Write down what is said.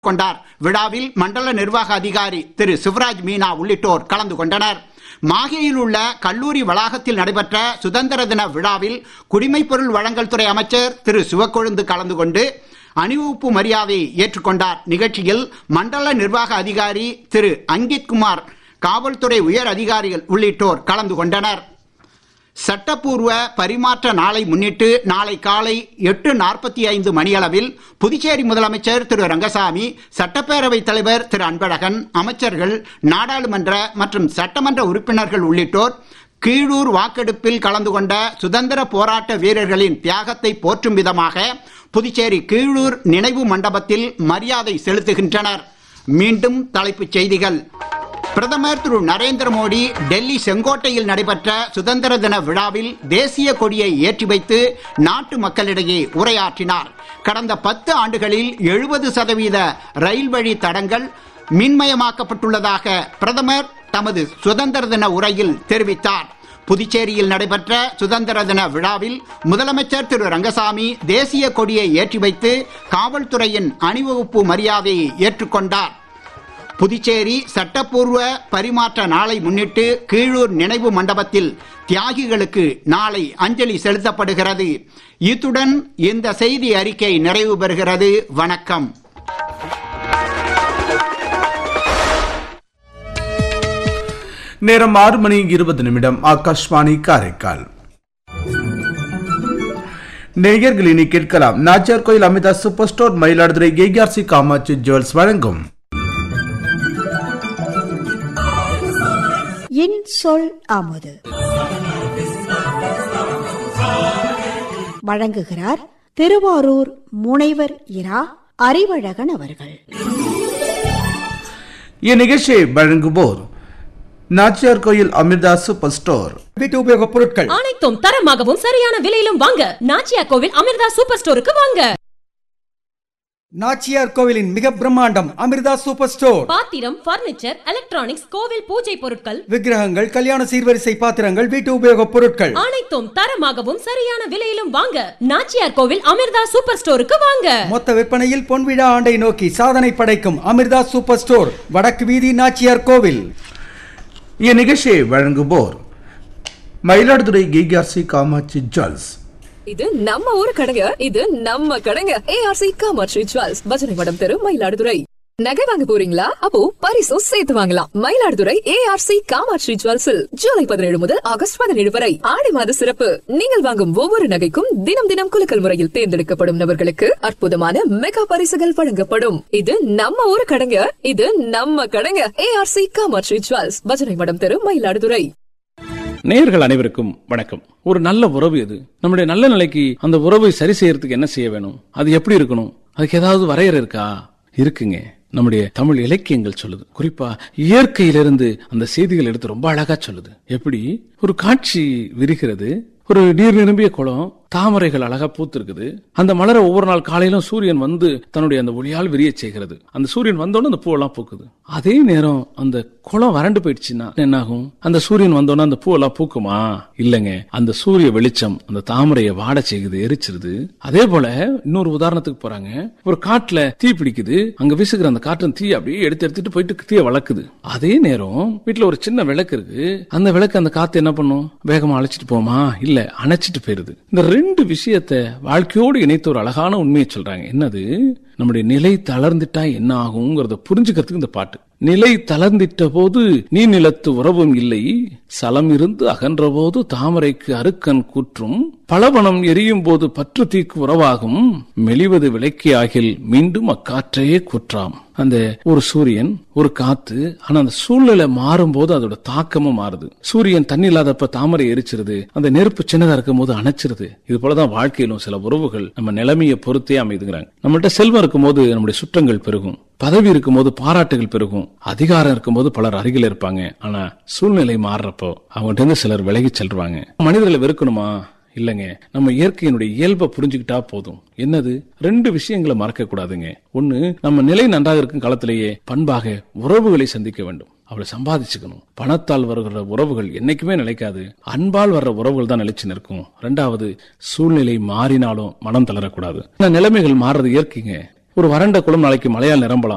கொண்டார். விழாவில் மண்டல நிர்வாக அதிகாரி திரு சிவராஜ் மீனா உள்ளிட்டோர் கலந்து கொண்டனர். மாஹேயில் உள்ள கல்லூரி வளாகத்தில் நடைபெற்ற சுதந்திர தின விழாவில் குடிமைப் பொருள் வழங்கல் துறை அமைச்சர் திரு சிவக்கொழுந்து கலந்து கொண்டு அணிவகுப்பு மரியாதையை ஏற்றுக்கொண்டார். நிகழ்ச்சியில் மண்டல நிர்வாக அதிகாரி திரு அங்கித் குமார், காவல்துறை உயர் அதிகாரிகள் உள்ளிட்டோர் கலந்து கொண்டனர். சட்டப்பூர்வ பரிமாற்ற நாளை முன்னிட்டு நாளை காலை 8:45 மணியளவில் புதுச்சேரி முதலமைச்சர் திரு ரங்கசாமி, சட்டப்பேரவைத் தலைவர் திரு அன்பழகன், அமைச்சர்கள், நாடாளுமன்ற மற்றும் சட்டமன்ற உறுப்பினர்கள் உள்ளிட்டோர் கீழூர் வாக்கெடுப்பில் கலந்து கொண்ட சுதந்திர போராட்ட வீரர்களின் தியாகத்தை போற்றும் விதமாக புதுச்சேரி கீழூர் நினைவு மண்டபத்தில் மரியாதை செலுத்துகின்றனர். மீண்டும் தலைப்புச் செய்திகள். பிரதமர் திரு நரேந்திர மோடி டெல்லி செங்கோட்டையில் நடைபெற்ற சுதந்திர தின விழாவில் தேசிய கொடியை ஏற்றி வைத்து நாட்டு மக்களிடையே உரையாற்றினார். கடந்த 10 ஆண்டுகளில் 70% ரயில் வழி தடங்கள் மின்மயமாக்கப்பட்டுள்ளதாக பிரதமர் தமது சுதந்திர தின உரையில் தெரிவித்தார். புதுச்சேரியில் நடைபெற்ற சுதந்திர தின விழாவில் முதலமைச்சர் திரு ரங்கசாமி தேசிய கொடியை ஏற்றி வைத்து காவல்துறையின் அணிவகுப்பு மரியாதையை ஏற்றுக்கொண்டார். புதுச்சேரி சட்டப்பூர்வ பரிமாற்ற நாளை முன்னிட்டு கீழூர் நினைவு மண்டபத்தில் தியாகிகளுக்கு நாளை அஞ்சலி செலுத்தப்படுகிறது. இத்துடன் இந்த செய்தி அறிக்கை நிறைவு பெறுகிறது. வணக்கம். நேரம் 6:20. ஆகாஷ்வாணி காரைக்கால். நேயர்களினி கேட்கலாம். நாச்சியார் கோயில் Amrita super store, Mayiladuthurai ARC Kamakshi jewels வழங்கும் என் சொல் அமுது. வழங்குகிறார் திருவாரூர் முனைவர் இரா அறிவழகன் அவர்கள். இந்நிகழ்ச்சியை வழங்குவோர் நாச்சியார் கோயில் அமிர்தா சூப்பர் ஸ்டோர். வீட்டு உபயோகப் பொருட்கள் அனைத்தும் தரமாகவும் சரியான விலையிலும் வாங்க நாச்சியார் கோவில் அமிர்தா சூப்பர் ஸ்டோருக்கு வாங்க. நாச்சியார் கோவிலின் மிக பிரம்மாண்டம் அமிர்தா சூப்பர் ஸ்டோர். பாத்திரம், பர்னிச்சர், எலக்ட்ரானிக்ஸ், கோவில் பூஜை பொருட்கள், விக்கிரகங்கள், கல்யாண சீர்வரிசை பாத்திரங்கள், வீட்டு உபயோகப் பொருட்கள் அனைத்தும் தரமாகவும் சரியான விலையிலும் வாங்க நாச்சியார் கோவில் அமிர்தா சூப்பர் ஸ்டோருக்கு வாங்க. மொத்த விற்பனையில் பொன்விழா ஆண்டை நோக்கி சாதனை படைக்கும் அமிர்தா சூப்பர் ஸ்டோர், வடக்கு வீதி, நாச்சியார் கோவில். இந்நிகழ்ச்சியை வழங்குவோர் மயிலாடுதுறை ஏஆர்சி காமாட்சி ஜுவல்ஸ். இது நம்ம ஊரு கடைங்க, இது நம்ம கடைங்க. ஏஆர்சி காமாட்சி ஜுவல்ஸ், பஜனை மடம் தெரு, மயிலாடுதுறை. நகை வாங்க போறீங்களா? அப்போ பரிசும் சேர்த்து வாங்கலாம். மயிலாடுதுறை ஏஆர்சி காமாட்சி ஜுவல்ஸில் ஜூலை 17 முதல் ஆகஸ்ட் 17 வரை ஆடி மாத சிறப்பு. நீங்கள் வாங்கும் ஒவ்வொரு நகைக்கும் தினம் தினம் குலுக்கல் முறையில் தேர்ந்தெடுக்கப்படும் நபர்களுக்கு அற்புதமான மெகா பரிசுகள் வழங்கப்படும். இது நம்ம ஊரு கடைங்க, இது நம்ம கடைங்க. ஏஆர்சி காமாட்சி ஜுவல்ஸ், பஜனை மடம் தெரு, மயிலாடுதுறை. நேயர்கள் அனைவருக்கும் வணக்கம். ஒரு நல்ல உறவு எது? நம்முடைய நல்ல நிலைக்கு அந்த உறவை சரி செய்யறதுக்கு என்ன செய்ய வேணும்? அது எப்படி இருக்கணும்? அதுக்கு ஏதாவது வரையறை இருக்கா? இருக்குங்க. நம்முடைய தமிழ் இலக்கியங்கள் சொல்லுது. குறிப்பா இயற்கையிலிருந்து அந்த செய்திகள் எடுத்து ரொம்ப அழகா சொல்லுது. எப்படி ஒரு காட்சி விரிகிறது, ஒரு நீர் நிரம்பிய குளம், தாமரைகள் அழகா பூத்து இருக்குது. அந்த மலரை ஒவ்வொரு நாள் காலையிலும் சூரியன் வந்து தன்னுடைய அந்த ஒளியால் விரிய செய்கிறது. அந்த சூரியன் வந்தோன்னு அந்த பூவெல்லாம் பூக்குது. அதே நேரம் அந்த குளம் வறண்டு போயிடுச்சுன்னா என்ன ஆகும்? அந்த சூரியன் வந்தோன்னா அந்த பூவெல்லாம் பூக்குமா? இல்லங்க, அந்த சூரிய வெளிச்சம் அந்த தாமரையை வாட செய்யுது, எரிச்சிருது. அதே போல இன்னொரு உதாரணத்துக்கு போறாங்க. ஒரு காட்டுல தீ பிடிக்குது, அங்க வீசுகிற அந்த காற்று தீ அப்படியே எடுத்துட்டு போயிட்டு தீயை வளர்க்குது. அதே நேரம் வீட்டுல ஒரு சின்ன விளக்கு இருக்கு, அந்த விளக்கு அந்த காத்து என்ன பண்ணும்? வேகமா அழைச்சிட்டு போமா? இல்ல, அணைச்சிட்டு போயிருது. இந்த 2 விஷயத்தை வாழ்க்கையோடு இணைத்த ஒரு அழகான உண்மையை சொல்றாங்க. என்னது? நம்முடைய நிலை தளர்ந்துட்டா என்ன ஆகுங்கிறத புரிஞ்சுக்கிறதுக்கு இந்த பாட்டு. நிலை தளர்ந்திட்ட போது நீ நிலத்து உறவும் இல்லை, சலம் இருந்து அகன்ற போது தாமரைக்கு அருக்கன் கூற்றும், பலவனம் எரியும் போது பற்று தீக்கு உறவாகும், மெலிவது விளக்கி ஆகில் மீண்டும் அக்காற்றையே கூற்றாம். அந்த ஒரு சூரியன், ஒரு காத்து, ஆனா அந்த சூழ்நிலை மாறும் போது அதோட தாக்கமும் மாறுது. சூரியன் தண்ணி இல்லாதப்ப தாமரை எரிச்சிருது, அந்த நெருப்பு சின்னதா இருக்கும் போது அணைச்சிருது. இது போலதான் வாழ்க்கையிலும் சில உறவுகள் நம்ம நிலைமையை பொறுத்தே அமைதுங்கிறாங்க. நம்மள்ட்ட செல்வம் இருக்கும் போது நம்முடைய சுற்றங்கள் பெருகும், பதவி இருக்கும் போது பாராட்டுகள் பெருகும், அதிகாரம் இருக்கும் போது பலர் அருகில் இருப்பாங்க. ஆனா சூழ்நிலை மாறுறப்போ அவங்ககிட்ட இருந்து சிலர் விலகி செல்வாங்க. மனிதர்களை வெறுக்கணுமா? இல்லங்க, நம்ம இயற்கையினுடைய இயல்பை புரிஞ்சுக்கிட்டா போதும். என்னது? 2 விஷயங்களை மறக்க கூடாதுங்க. ஒண்ணு, நம்ம நிலை நன்றாக இருக்கும் காலத்திலேயே பண்பாக உறவுகளை சந்திக்க வேண்டும். அவளை சம்பாதிச்சுக்கணும். பணத்தால் வருகிற உறவுகள் என்னைக்குமே நிலைக்காது, அன்பால் வர்ற உறவுகள் தான் நிலைச்சு நிற்கும். 2வது, சூழ்நிலை மாறினாலும் மனம் தளரக்கூடாது. நிலைமைகள் மாறுறது இயற்கைங்க. ஒரு வறண்ட குளம் நாளைக்கு மழையால் நிரம்பலாம்.